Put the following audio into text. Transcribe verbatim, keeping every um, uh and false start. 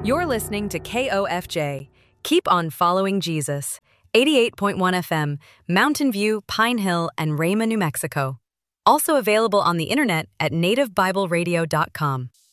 You're listening to K O F J. Keep on following Jesus. eighty-eight point one F M, Mountain View, Pine Hill, and Rama, New Mexico. Also available on the internet at native bible radio dot com.